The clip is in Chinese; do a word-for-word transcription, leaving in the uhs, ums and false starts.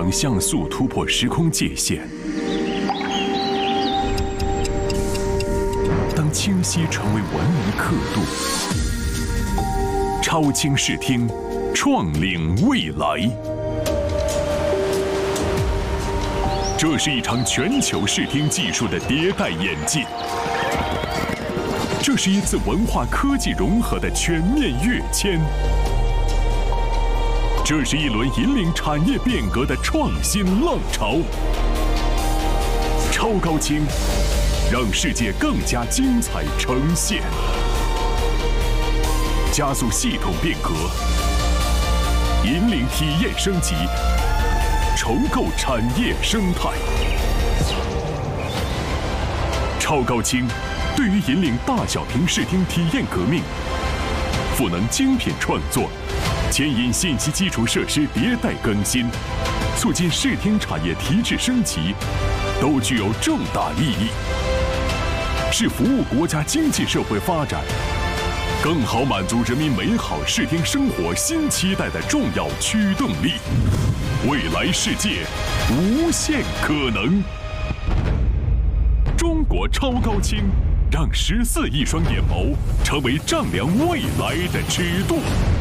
能像素突破时空界限。当清晰成为文明刻度，超清视听，创领未来。这是一场全球视听技术的迭代演进，这是一次文化科技融合的全面跃迁，这是一轮引领产业变革的创新浪潮。超高清，让世界更加精彩呈现，加速系统变革，引领体验升级，重构产业生态。超高清对于引领大小屏视听体验革命，赋能精品创作，牵引信息基础设施迭代更新，促进视听产业提质升级，都具有重大意义，是服务国家经济社会发展，更好满足人民美好视听生活新期待的重要驱动力。未来世界，无限可能。中国超高清，让十四亿双眼眸成为丈量未来的尺度。